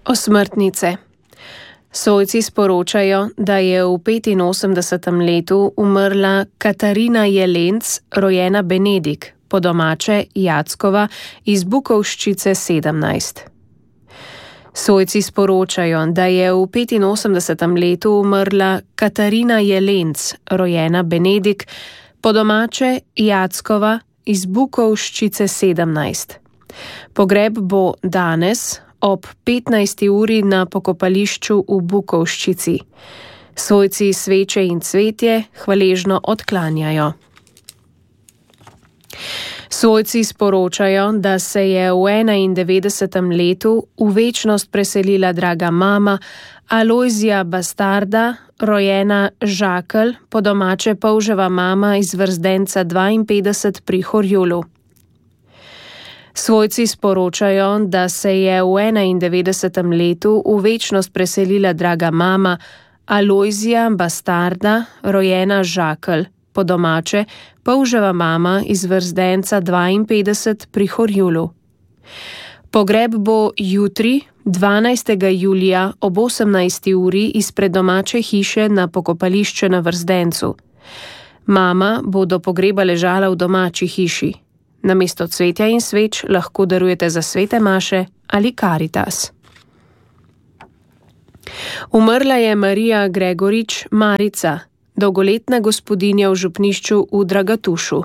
Osmrtnice. Svojci sporočajo, da je v 85. letu umrla Katarina Jelenc, rojena Benedik, po domače Jackova, iz Bukovščice 17. Svojci sporočajo, da je v 85. letu umrla Katarina Jelenc, rojena Benedik, po domače Jackova, iz Bukovščice 17. Pogreb bo danes ob 15. uri na pokopališču v Bukovščici. Svojci sveče in cvetje hvaležno odklanjajo. Svojci sporočajo, da se je v 91. letu v večnost preselila draga mama Alojzija Bastarda, rojena Žakelj, po domače Polževa mama iz Vrzdenca 52 pri Horjulu. Svojci sporočajo, da se je v 91. letu v večnost preselila draga mama Alojzija Bastarda, rojena Žakelj, po domače Polževa mama iz Vrzdenca 52 pri Horjulu. Pogreb bo jutri, 12. julija ob 18. uri izpred domače hiše na pokopališče na Vrzdencu. Mama bo do pogreba ležala v domači hiši. Namesto cvetja in sveč lahko darujete za svete maše ali Karitas. Umrla je Marija Gregorič Marica, dolgoletna gospodinja v župnišču v Dragatušu.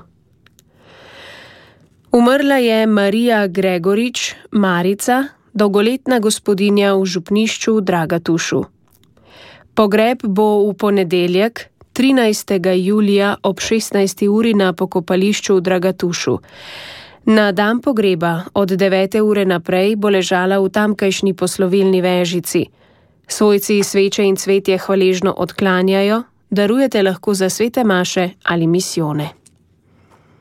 Umrla je Marija Gregorič Marica, dolgoletna gospodinja v župnišču v Dragatušu. Pogreb bo v ponedeljek, 13. julija ob 16. uri na pokopališču v Dragatušu. Na dan pogreba od 9. ure naprej bo ležala v tamkajšnji poslovilni vežici. Svojci sveče in cvetje hvaležno odklanjajo, darujete lahko za svete maše ali misijone.